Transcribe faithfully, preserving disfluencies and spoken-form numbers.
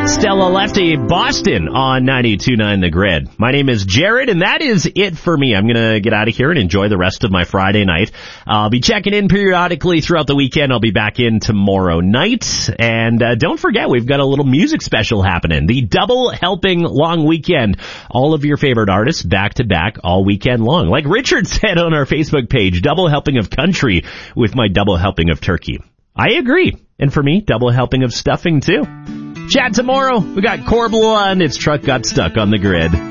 Stella Lefty, Boston on ninety-two point nine The Grid. My name is Jared, and that is it for me. I'm going to get out of here and enjoy the rest of my Friday night. I'll be checking in periodically throughout the weekend. I'll be back in tomorrow night. And uh, don't forget, we've got a little music special happening. The Double Helping Long Weekend. All of your favorite artists back-to-back all weekend long. Like Richard said on our Facebook page, double helping of country with my double helping of turkey. I agree. And for me, double helping of stuffing, too. Chat tomorrow. We got Corblow and its truck got stuck on the grid.